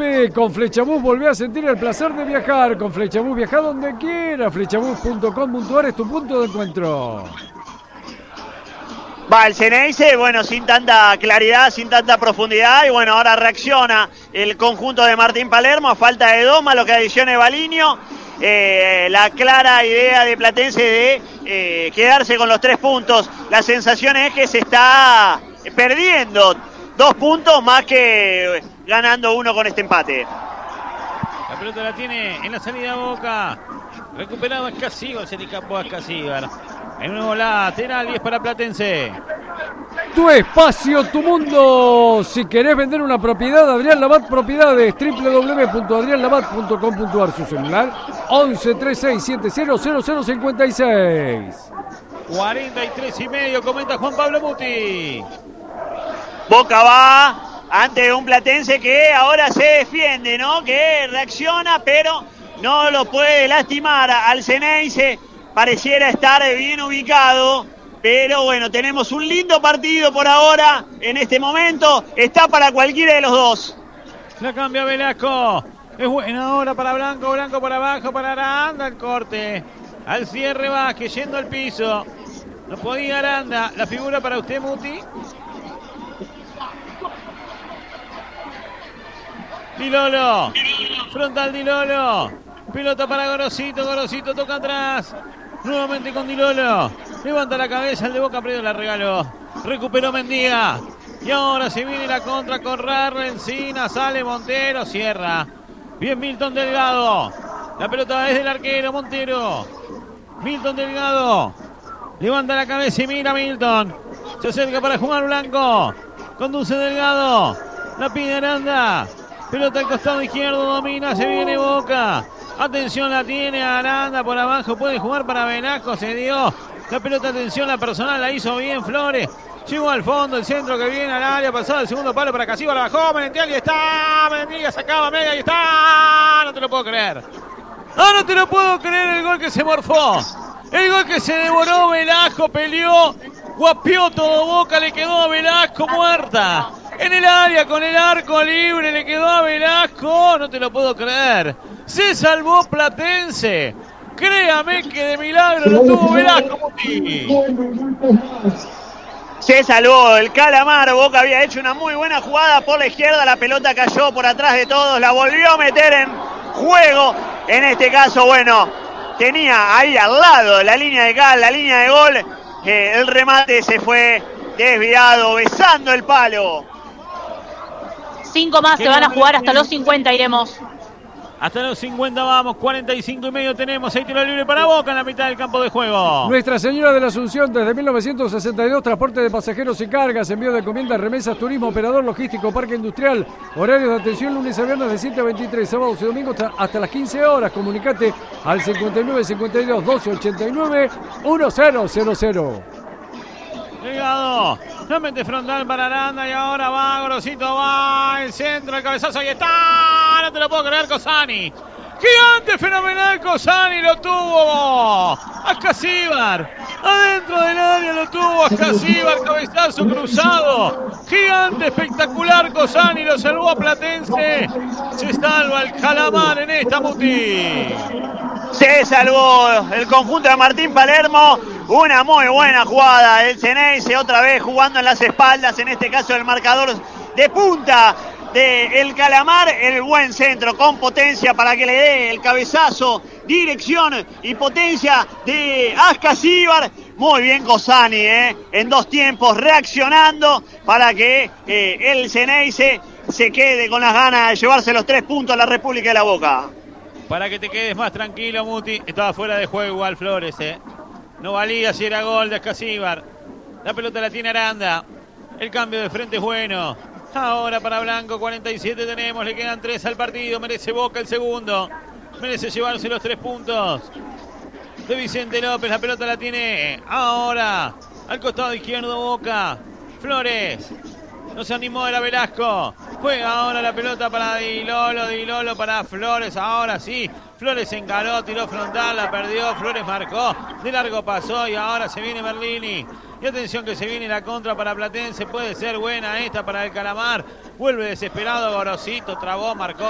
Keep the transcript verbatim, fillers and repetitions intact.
nueve. Con Flechabús volvé a sentir el placer de viajar. Con Flechabús viaja donde quiera. Flechabús punto com punto a r es tu punto de encuentro. Va el Ceneice, bueno, sin tanta claridad, sin tanta profundidad, y bueno, ahora reacciona el conjunto de Martín Palermo a falta de dos, más lo que adicione Baliño. Eh, la clara idea de Platense de eh, quedarse con los tres puntos. La sensación es que se está perdiendo dos puntos más que ganando uno con este empate. La pelota la tiene en la salida Boca. Recuperado Escasíbar, se le escapó a Escasíbar. El nuevo lateral y es para Platense. Tu espacio, tu mundo. Si querés vender una propiedad, Adrián Labat Propiedades. doble u doble u doble u punto adrián labat punto com punto a r. Su celular once treinta y seis setenta cero cero cincuenta y seis. cuarenta y tres y medio, comenta Juan Pablo Muti. Boca va ante un Platense que ahora se defiende, ¿no? Que reacciona, pero no lo puede lastimar al Ceneice. Pareciera estar bien ubicado, pero bueno, tenemos un lindo partido por ahora. En este momento está para cualquiera de los dos. La cambia Velasco. Es buena hora para Blanco, Blanco para abajo, para Aranda, el corte. Al cierre Vázquez, yendo al piso. No podía Aranda. La figura para usted, Muti. Di Lolo. Frontal Di Lolo. Pelota para Gorosito, Gorosito toca atrás. Nuevamente con Di Lolo. Levanta la cabeza, el de Boca Predio la regaló. Recuperó Mendiga. Y ahora se viene la contra con Rarra, Encina, sale Montero, cierra. Bien Milton Delgado. La pelota es del arquero Montero. Milton Delgado. Levanta la cabeza y mira Milton. Se acerca para jugar Blanco. Conduce Delgado. La pide Aranda. Pelota al costado izquierdo, domina, se viene Boca. Atención, la tiene Aranda por abajo, puede jugar para Velasco, se dio. La pelota, atención, la personal la hizo bien Flores. Llegó al fondo, el centro que viene al área, pasado el segundo palo para Casíbar, la bajó, Menentiel y está. Mendiga sacaba media y está. No te lo puedo creer. Ah, no te lo puedo creer el gol que se morfó. El gol que se devoró Velasco, peleó, guapió todo Boca, le quedó a Velasco muerta. En el área con el arco libre le quedó a Velasco, no te lo puedo creer. Se salvó Platense. Créame que de milagro lo tuvo Velasco, Muti. Se salvó el Calamar. Boca había hecho una muy buena jugada por la izquierda. La pelota cayó por atrás de todos. La volvió a meter en juego. En este caso, bueno, tenía ahí al lado la línea de cal, la línea de gol. Eh, el remate se fue desviado, besando el palo. Cinco más se van a jugar hasta los cincuenta, iremos. Hasta los cincuenta vamos, cuarenta y cinco y medio tenemos. Ahí tiro libre para Boca en la mitad del campo de juego. Nuestra Señora de la Asunción, desde mil novecientos sesenta y dos, transporte de pasajeros y cargas, envío de encomiendas, remesas, turismo, operador logístico, parque industrial, horarios de atención lunes a viernes de siete a veintitrés, sábados y domingos hasta las quince horas. Comunicate al cincuenta y nueve cincuenta y dos doce ochenta y nueve mil. Delgado, nuevamente frontal para Aranda y ahora va, Gorosito va, el centro, el cabezazo, ahí está, no te lo puedo creer, Cosani. Gigante, fenomenal, Cosani lo tuvo. Ascasíbar, adentro del área lo tuvo Ascasíbar, cabezazo cruzado. Gigante, espectacular, Cosani lo salvó a Platense. Se salva el Calamar en esta, Muti. Se salvó el conjunto de Martín Palermo. Una muy buena jugada del Ceneice, otra vez jugando en las espaldas, en este caso el marcador de punta del Calamar. El buen centro con potencia para que le dé el cabezazo, dirección y potencia de Ascasíbar. Muy bien Cosani, ¿eh? En dos tiempos reaccionando para que eh, el Ceneice se quede con las ganas de llevarse los tres puntos a la República de la Boca. Para que te quedes más tranquilo, Muti, estaba fuera de juego igual Flores, ¿eh? No valía si era gol de Ascasíbar. La pelota la tiene Aranda. El cambio de frente es bueno. Ahora para Blanco, cuarenta y siete tenemos. Le quedan tres al partido. Merece Boca el segundo. Merece llevarse los tres puntos. De Vicente López. La pelota la tiene ahora. Al costado izquierdo Boca. Flores. No se animó, era Velasco. Juega ahora la pelota para Di Lolo. Di Lolo para Flores. Ahora sí. Flores encaró, tiró frontal, la perdió. Flores marcó. De largo pasó y ahora se viene Merlini. Y atención que se viene la contra para Platense. Puede ser buena esta para el Calamar. Vuelve desesperado Gorosito. Trabó, marcó.